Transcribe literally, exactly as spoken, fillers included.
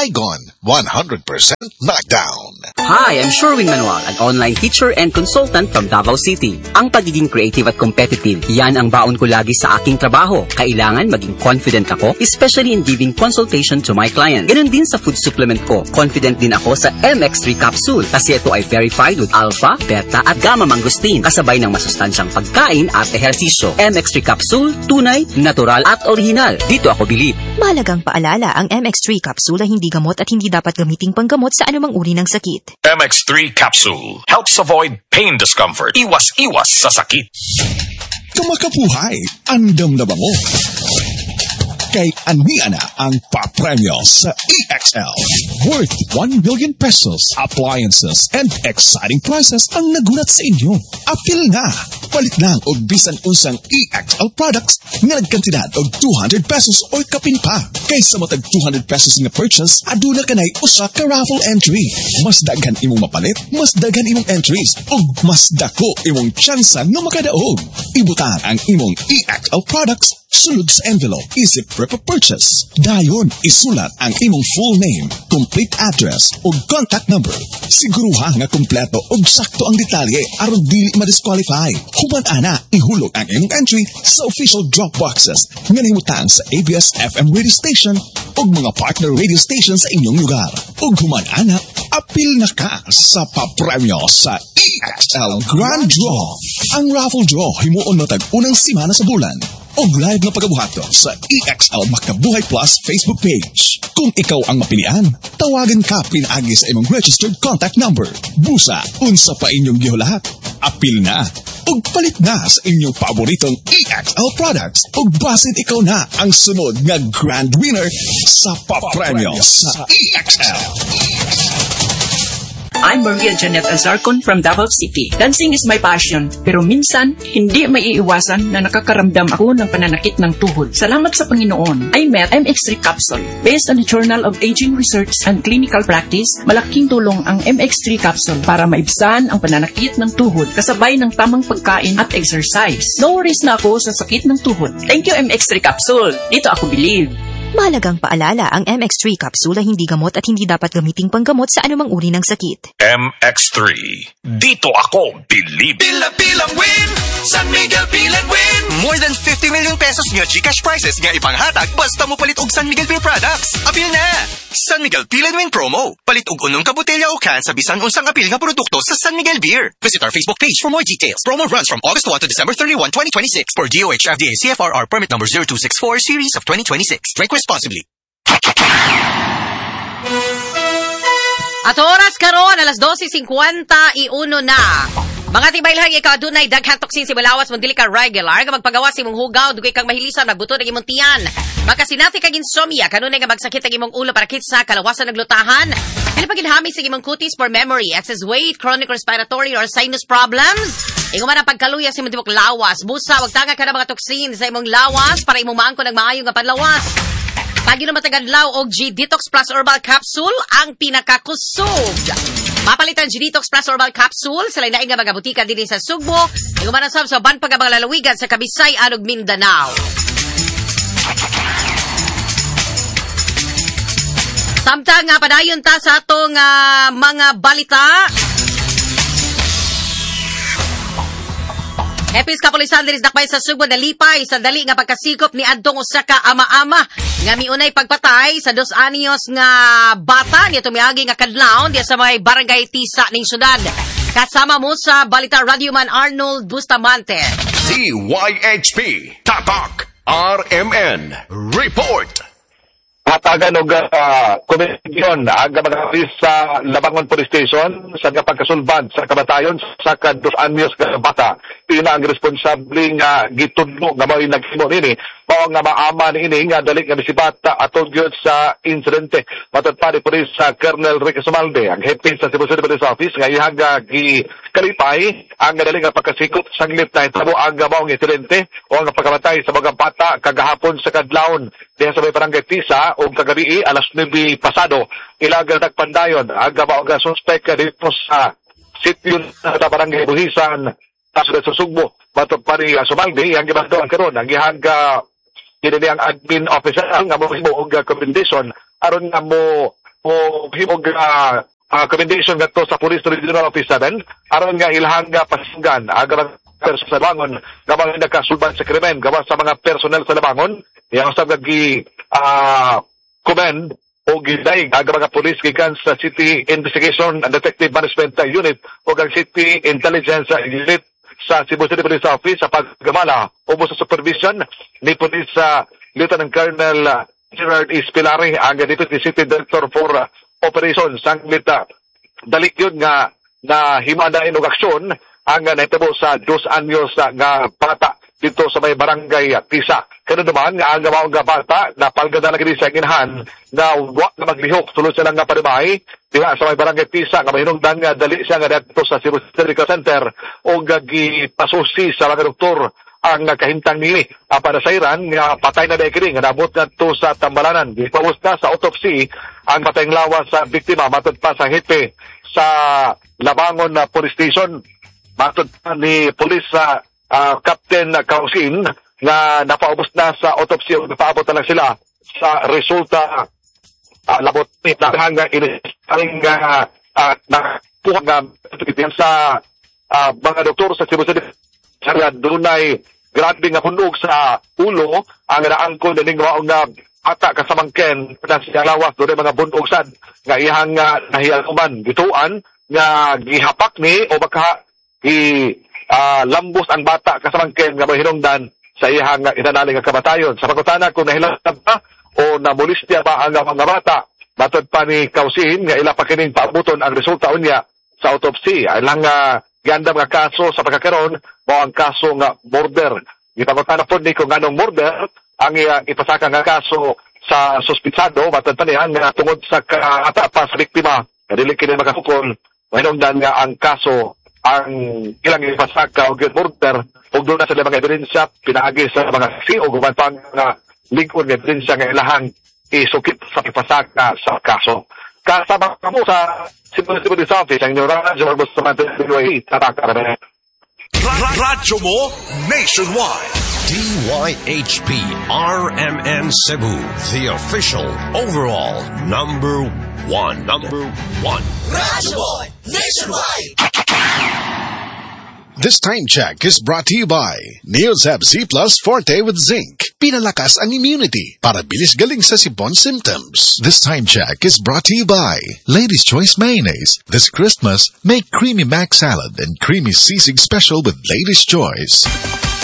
Saigon, one hundred percent knockdown. Hi, I'm Sherwin Manuel, an online teacher and consultant from Davao City. Ang pagiging creative at competitive, yan ang baon ko lagi sa aking trabaho. Kailangan maging confident ako, especially in giving consultation to my client. Ganun din sa food supplement ko. Confident din ako sa M X three capsule kasi ito ay verified with alpha, beta at gamma mangosteen kasabay ng masustansyang pagkain at ehersisyo. M X three capsule, tunay, natural at original. Dito ako bilib. Mahalagang paalala, ang M X three capsule ay hindi gamot at hindi dapat gamiting panggamot sa anumang uri ng sakit. M X three capsule helps avoid pain discomfort. Iwas-iwas sa sakit. Kumakabuhay, andam na ba mo? Kay aniana ang papremyo sa E X L. Worth one million pesos, appliances, and exciting prizes ang nagulat sa inyo. Apil na! Palit lang og bisan unsang E X L products nga nagkantidad og two hundred pesos o kapin pa. Kaysa matag two hundred pesos nga purchase, aduna kanay usa ka raffle entry. Mas daghan imong mapalit, mas daghan imong entries, ug mas dako imong tsansa nga makadaog. Ibutang ang imong E X L products sulod sa envelope, isip prep purchase. Dayon, isulat ang imong full name, complete address, o contact number. Siguruha nga kompleto o sakto ang detalye aron dili ma-disqualify. Human ana, ihulog ang imong entry sa official drop boxes nga nahimutang sa A B S F M radio station o mga partner radio station sa inyong lugar. O human ana, apil na ka sa papremyo sa E X L Grand Draw. Ang raffle draw himuon matag unang simana sa bulan. O live na pagkabuhato sa E X L Makabuhay Plus Facebook page. Kung ikaw ang mapilian, tawagan ka pinaagi sa imong registered contact number. Busa, unsa pa inyong gihulahat. Apil na, ug palit na sa inyong paboritong E X L products. Ug basit ikaw na ang sunod nga grand winner sa papremyo sa E X L. I'm Maria Janet Azarcon from Davao City. Dancing is my passion, pero minsan, hindi maiiwasan na nakakaramdam ako ng pananakit ng tuhod. Salamat sa Panginoon, I met M X three Capsule. Based on the Journal of Aging Research and Clinical Practice, malaking tulong ang M X three Capsule para maibsan ang pananakit ng tuhod kasabay ng tamang pagkain at exercise. No worries na ako sa sakit ng tuhod. Thank you M X three Capsule. Dito ako believe. Mahalagang paalala, ang M X three capsule ay hindi gamot at hindi dapat gamiting panggamot sa anumang uri ng sakit. M X three. Dito ako bilib. Pila-pilang win! San Miguel Pilan win! More than fifty million pesos nga Gcash prizes nga ipanghatag basta mo palit og San Miguel Beer products. Apil na! San Miguel Pilan win promo. Palit og unong ka botelya o can sa bisan unsang apil nga produkto sa San Miguel Beer. Visit our Facebook page for more details. Promo runs from August first to December thirty-first, twenty twenty-six for D O H F D A C F R R permit number zero two six four series of twenty twenty-six. Drink responsibly. At oras karon alas twelve fifty-one na. Mga tibaylhan ikaw adunay daghang toksin si balawas mo dili ka regular nga magpagawa sa imong hugaw dugay kang mahilisan magbuto ng imong tiyan. Makasinati kag insomnia kanunay nga magsakit ang imong ulo para kitsa kalawasan naglutahan. Dili pa ginhami sa imong cutis for memory, excess weight, chronic respiratory or sinus problems. Ingon man ang pagkaluya sa imong tibok lawas. Busa wag tanga ka na mga toksin sa imong lawas para imong maangko ng maayo nga panlawas. Pag yun matagadlaw og G-Detox Plus Herbal Capsule ang pinakakusog. Mapalitan G-Detox Plus Herbal Capsule sa lain-lain nga mga butika din sa Sugbo. Iguman ang sab sa ban pagkabangalalawigan sa Kabisay, Anog, Mindanao. Samtang nga padayon ta sa atong uh, mga balita. Epis kapulisan diri dakbay sa Sugbo nalipay sa dali nga pagkasikop ni adtong usa ka ama-ama nga miunay pagpatay sa dos anyos nga bata niya tumiagi nga kadlawon diya sa may barangay Tisa ning syudad. Kasama mo sa Balita Radioman Arnold Bustamante. D Y H P Tatak R M N Report. Hatagan og uh, komisyon aga magalis sa Labangon Police Station sa pagkasulbad sa kamatayon sa dos anyos nga bata. Pina ang responsable nga gitudlo nga mao naghimo nini mao nga maama niini nga dali nga bisibata atol gyud sa insidente. Matod pa ni Police sa Colonel Ricky Sumalde ang head sa Cebu City Police Office nga ihaga gi kalipay ang dali nga pagkasikop sanglit na hitabo ang mao nga insidente o ang pagkamatay sa mga bata kagahapon sa kadlawon diha sa may barangay Tisa o kagabi alas nueve pasado ilaga tagpandayon ang mao nga suspect dito sa sitio sa barangay Buhisan sa Sugbo. Matod pa ni Sumalde ang gibando ang karon ang ihaga kini ang admin officer nga mo og recommendation aron nga mo o himog uh, uh, commendation nga to sa Police Regional Office seven aron nga ilahang nga pasunggan aga personel sa Labangon nga mga nagkasulban sa krimen gawa sa mga personnel sa Labangon yang sa gi uh, commend o gidaig aga mga police gikan sa City Investigation and Detective Management Unit o ang City Intelligence Unit sa Cebu City Police Office sa paggamala o sa supervision ni Police uh, Lieutenant Colonel uh, Gerard Espilari ang Deputy City Director for uh, Operations sang lita dalik yun nga na himadain og aksyon ang uh, naitabo sa dos anyos uh, nga bata dito sa may barangay uh, Tisa. Kano naman nga ang gawang nga bata na palgada na gini sa inginhan na wak na maglihok sulod sila nga paribahay diba sa may barangay Tisa nga mahinungdan nga dali siya nga dito sa Cebu Medical Center o gagi pasusi sa mga doktor ang kahintang nili uh, para sa Iran nga patay na dahil nga nabot na to sa Tambalanan. Gipawos na sa autopsy ang patayang lawas sa biktima matod pa sa hepe sa Labangon na Police Station. Matod pa ni Police uh, uh, Captain Kausin nga napaubos na sa autopsy o napaabot na lang sila sa resulta uh, labot ni nga inisang nga uh, nakuha nga sa uh, mga doktor sa Cebu City nga dunay grabe nga hunog sa ulo ang naangkon ning nga ata kasamangken na siya lawas dunay mga bunog sad nga iyang uh, nahiyaluman gituan nga gihapak ni o baka i uh, lambos ang bata kasamangken nga mahinungdan sa iyang uh, inanali nga kamatayon. Sa pagkutana kung nahilangan pa o namulistya pa ang mga bata matod pa ni Kausin nga ila pa kining paabuton ang resulta unya sa autopsy ay lang uh, ganda mga kaso sa pagkakaroon mo ang kaso nga murder. Ipagkutana po ni kung anong murder ang uh, ipasaka nga kaso sa suspitsado matod pa niya nga tungod sa kaata pa sa biktima na dili kini makakukol mahinungdan nga ang kaso ang ilang ipasaka o good murder o doon na sila mga ebidensya pinaagi sa mga si o guman pang nga lingkod nga ebidensya nga ilahang isukit sa ipasaka sa kaso. Kasama ka mo sa Cebu City Office ang inyong radyo o gusto natin Pinoy tatakaramin. Radyo mo nationwide. D Y H P R M N Cebu, the official overall number one. Number one. Radyo mo nationwide. This time check is brought to you by Neozab C Plus Forte with Zinc. Pinalakas ang immunity para bilis galing sa sipon symptoms. This time check is brought to you by Ladies' Choice Mayonnaise. This Christmas, make Creamy Mac Salad and Creamy Sisig Special with Ladies' Choice.